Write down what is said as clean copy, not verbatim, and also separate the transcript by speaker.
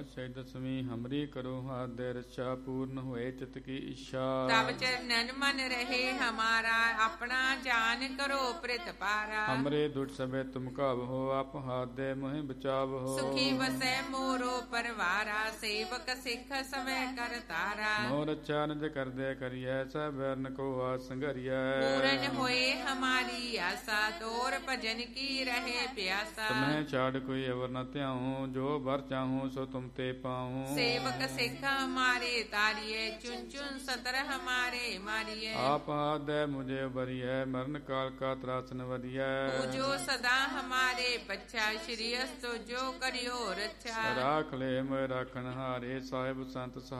Speaker 1: ਦਸਵੀਂ ਹਮਰੀ ਕਰੋ ਹਾਦੈ ਰਛਾ ਪੂਰਨ ਹੋਏ ਚਿਤ ਕੀ ਇੱਛਾ।
Speaker 2: ਤਬ ਚਰਨਨ ਮਨ ਰਹੇ ਹਮਾਰਾ ਆਪਣਾ ਜਾਨ ਕਰੋ ਪ੍ਰਿਤ ਪਾਰਾ।
Speaker 1: ਹਮਰੇ ਦੁਟ ਸਭੇ ਤੁਮ ਕਾਵਹੋ ਆਪ ਹਾਦੈ ਮੋਹਿ ਬਚਾਵਹੋ।
Speaker 2: ਸੁਖੀ ਵਸੈ ਮੋਰੋ ਪਰਵਾਰਾ ਸੇਵਕ ਸਿੱਖ ਸਵੈ ਕਰ ਤਾਰਾ।
Speaker 1: ਮੋ ਰਛਾ ਨਿਜ ਕਰਦੇ ਕਰੀਐ ਸਭ ਵਰਨ ਕੋ ਆਸ ਸੰਘਰੀਐ।
Speaker 2: ਪੂਰਨ ਹੋਏ ਹਮਾਰੀ ਆਸਾ ਤੋਰ ਭਜਨ ਕੀ ਰਹੇ ਪਿਆਸਾ।
Speaker 1: ਤੁਮਹਿ ਛਾੜ ਕੋਈ ਅਵਰ ਨ ਧਿਆਉ ਜੋ ਬਰ ਚਾਹੂੰ ਸੋ ਤੁਮ ਤੇ ਪਾਉ।
Speaker 2: सेवक सिख हमारे तारिये चुन चुन सतर हमारे मारिये।
Speaker 1: आप हादੈ मुझे बरियै मरण काल का त्रासन वरियै।
Speaker 2: पूजो सदा हमारे बच्चा श्री अस्तो जो करियो रक्षा।
Speaker 1: राख ले मोय राखन हारे साहिब संत